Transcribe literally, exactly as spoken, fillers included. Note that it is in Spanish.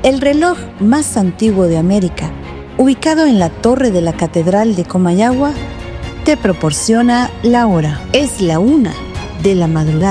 El reloj más antiguo de América, ubicado en la torre de la Catedral de Comayagua, te proporciona la hora. Es la una de la madrugada.